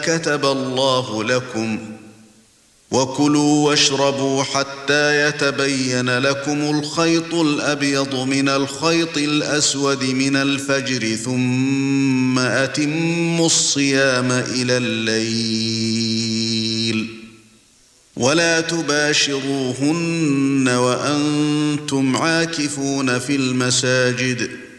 كتب الله لكم وكلوا واشربوا حتى يتبين لكم الخيط الأبيض من الخيط الأسود من الفجر ثم أتموا الصيام إلى الليل ولا تباشروهن وأنتم عاكفون في المساجد